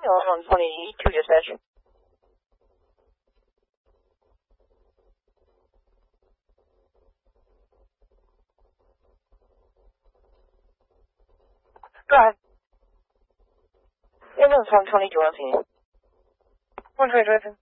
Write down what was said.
122 dispatch. Go ahead. Yeah, no, it's 122 on scene. 122.